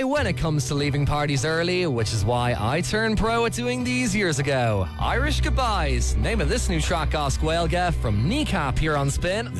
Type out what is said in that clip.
guy when it comes to leaving parties early, which is why I turned pro at doing these years ago. Irish Goodbyes, name of this new track, Osc Gaelga, from Kneecap here on Spin.